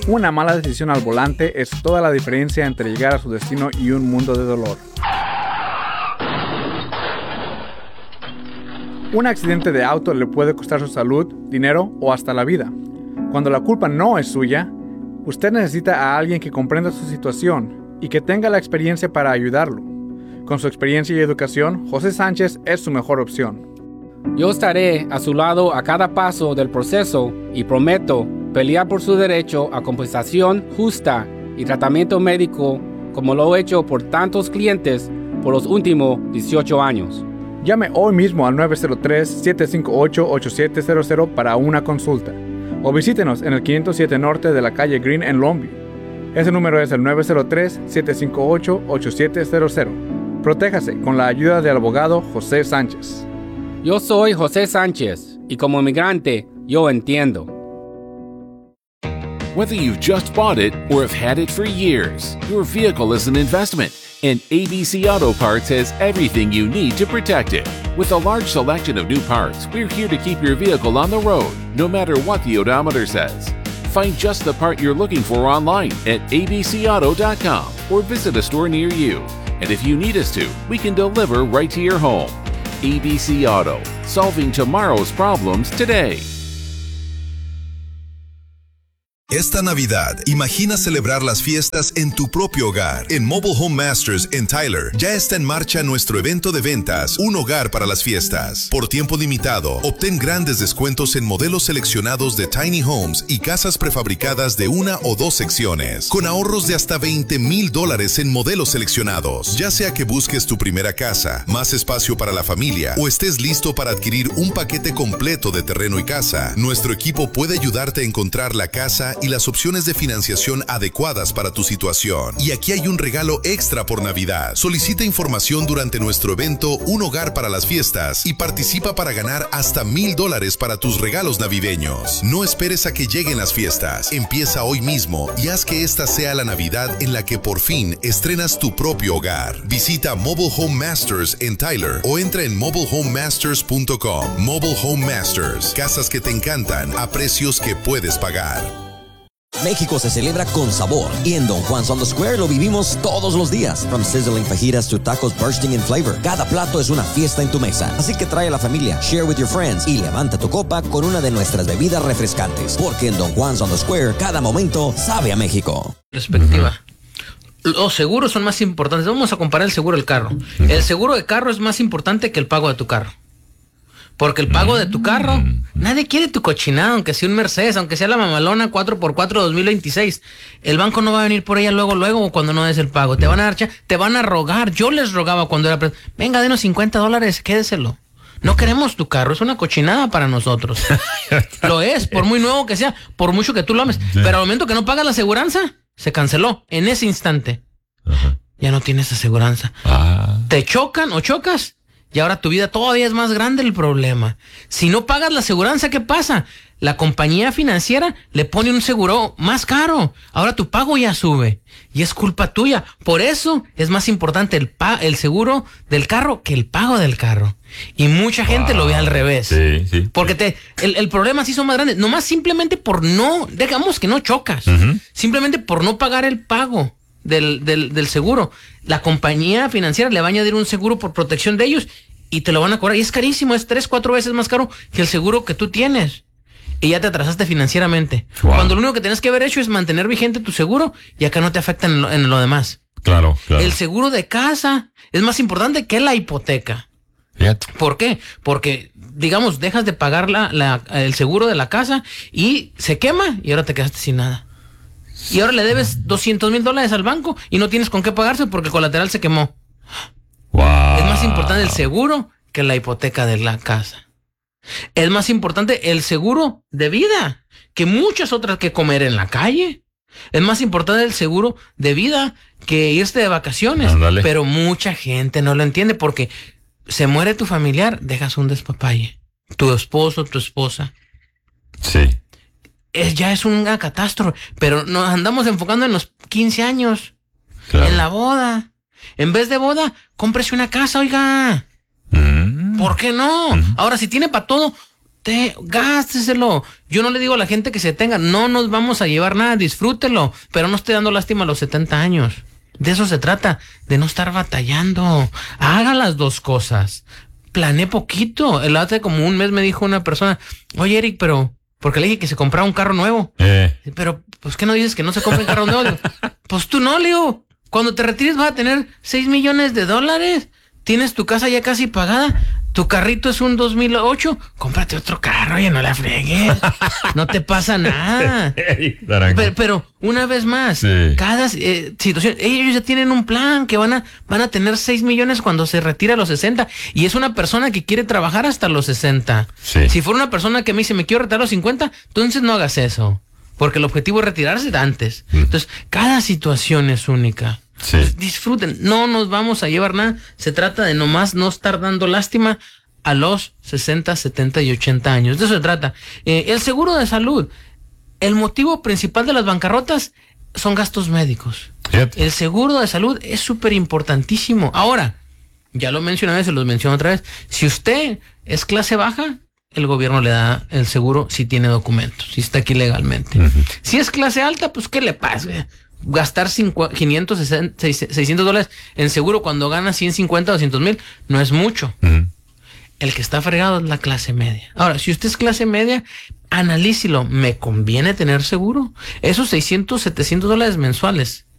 Una mala decisión al volante es toda la diferencia entre llegar a su destino y un mundo de dolor. Un accidente de auto le puede costar su salud, dinero o hasta la vida. Cuando la culpa no es suya, usted necesita a alguien que comprenda su situación y que tenga la experiencia para ayudarlo. Con su experiencia y educación, José Sánchez es su mejor opción. Yo estaré a su lado a cada paso del proceso y prometo pelear por su derecho a compensación justa y tratamiento médico como lo he hecho por tantos clientes por los últimos 18 años. Llame hoy mismo al 903-758-8700 para una consulta o visítenos en el 507 Norte de la calle Green en Longview. Ese número es el 903-758-8700. Protéjase con la ayuda del abogado José Sánchez. Yo soy José Sánchez y como inmigrante yo entiendo. Whether you've just bought it or have had it for years, your vehicle is an investment, and ABC Auto Parts has everything you need to protect it. With a large selection of new parts, we're here to keep your vehicle on the road, no matter what the odometer says. Find just the part you're looking for online at abcauto.com or visit a store near you. And if you need us to, we can deliver right to your home. ABC Auto, solving tomorrow's problems today. Esta Navidad, imagina celebrar las fiestas en tu propio hogar. En Mobile Home Masters en Tyler ya está en marcha nuestro evento de ventas, Un Hogar para las Fiestas. Por tiempo limitado, obtén grandes descuentos en modelos seleccionados de tiny homes y casas prefabricadas de 1 o 2 secciones, con ahorros de hasta $20,000 en modelos seleccionados. Ya sea que busques tu primera casa, más espacio para la familia o estés listo para adquirir un paquete completo de terreno y casa, nuestro equipo puede ayudarte a encontrar la casa y las opciones de financiación adecuadas para tu situación. Y aquí hay un regalo extra por Navidad. Solicita información durante nuestro evento Un Hogar para las Fiestas y participa para ganar hasta $1,000 para tus regalos navideños. No esperes a que lleguen las fiestas. Empieza hoy mismo y haz que esta sea la Navidad en la que por fin estrenas tu propio hogar. Visita Mobile Home Masters en Tyler o entra en mobilehomemasters.com. Mobile Home Masters. Casas que te encantan a precios que puedes pagar. México se celebra con sabor y en Don Juan's on the Square lo vivimos todos los días. From sizzling fajitas to tacos bursting in flavor, cada plato es una fiesta en tu mesa. Así que trae a la familia, share with your friends y levanta tu copa con una de nuestras bebidas refrescantes. Porque en Don Juan's on the Square cada momento sabe a México. Perspectiva. Los seguros son más importantes. Vamos a comparar el seguro del carro. El seguro de carro es más importante que el pago de tu carro. Porque el pago de tu carro, nadie quiere tu cochinada, aunque sea un Mercedes, aunque sea la mamalona 4x4 2026. El banco no va a venir por ella luego cuando no des el pago. Te van a dar, te van a rogar. Yo les rogaba cuando era venga, denos $50, quédeselo. No queremos tu carro, es una cochinada para nosotros. Lo es, por muy nuevo que sea, por mucho que tú lo ames. Pero al momento que no pagas la aseguranza, se canceló en ese instante. Ya no tienes aseguranza. Te chocan o chocas. Y ahora tu vida todavía es más grande el problema. Si no pagas la aseguranza, ¿qué pasa? La compañía financiera le pone un seguro más caro. Ahora tu pago ya sube. Y es culpa tuya. Por eso es más importante el seguro del carro que el pago del carro. Y mucha gente lo ve al revés. Sí. Porque el problema sí son más grandes. Nomás simplemente por no, digamos que no chocas. Simplemente por no pagar el pago del seguro. La compañía financiera le va a añadir un seguro por protección de ellos y te lo van a cobrar. Y es carísimo, es 3-4 veces más caro que el seguro que tú tienes. Y ya te atrasaste financieramente. Cuando lo único que tienes que haber hecho es mantener vigente tu seguro y acá no te afecta en lo demás. Claro. El seguro de casa es más importante que la hipoteca. Fíjate. ¿Por qué? Porque, digamos, dejas de pagar el seguro de la casa y se quema y ahora te quedaste sin nada. Y ahora le debes $200,000 al banco y no tienes con qué pagarse porque el colateral se quemó. Es más importante el seguro que la hipoteca de la casa. Es más importante el seguro de vida que muchas otras que comer en la calle. Es más importante el seguro de vida que irte de vacaciones. Ándale. Pero mucha gente no lo entiende porque se muere tu familiar, dejas un despapalle. Tu esposo, tu esposa. Sí. Ya es una catástrofe, pero nos andamos enfocando en los 15 años, Claro. en la boda. En vez de boda, cómprese una casa, oiga. ¿Por qué no? Ahora, si tiene para todo, gásteselo. Yo no le digo a la gente que se tenga, no nos vamos a llevar nada, disfrútelo, pero no esté dando lástima a los 70 años. De eso se trata, de no estar batallando. Haga las dos cosas. Planeé poquito. Hace como un mes me dijo una persona, oye, Eric, pero... Porque le dije que se comprara un carro nuevo. Pero, pues, ¿qué no dices que no se compre un carro nuevo? Pues tú no, Leo. Cuando te retires vas a tener $6 millones. Tienes tu casa ya casi pagada. Tu carrito es un 2008. Cómprate otro carro y no la fregues. No te pasa nada. Pero una vez más, cada situación, ellos ya tienen un plan que van a tener 6 millones cuando se retira a los 60. Y es una persona que quiere trabajar hasta los 60. Sí. Si fuera una persona que me dice, me quiero retirar a los 50, entonces no hagas eso. Porque el objetivo es retirarse antes. Entonces, cada situación es única. Sí. Pues disfruten, no nos vamos a llevar nada. Se trata de nomás no estar dando lástima a los 60, 70 y 80 años. De eso se trata. El seguro de salud, el motivo principal de las bancarrotas son gastos médicos. El seguro de salud es súper importantísimo. Ahora, ya lo mencioné, se los menciono otra vez. Si usted es clase baja, el gobierno le da el seguro si tiene documentos, si está aquí legalmente. Si es clase alta, pues ¿qué le pasa? Gastar $500, $600 en seguro cuando gana 150, 200 mil no es mucho. El que está fregado es la clase media. Ahora, si usted es clase media, analícelo. ¿Me conviene tener seguro? Esos $600, $700 mensuales